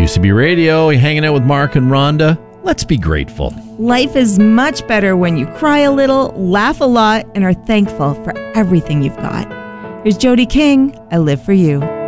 WCB Radio, hanging out with Mark and Rhonda. Let's be grateful. Life is much better when you cry a little, laugh a lot, and are thankful for everything you've got. Here's Jody King, I Live For You.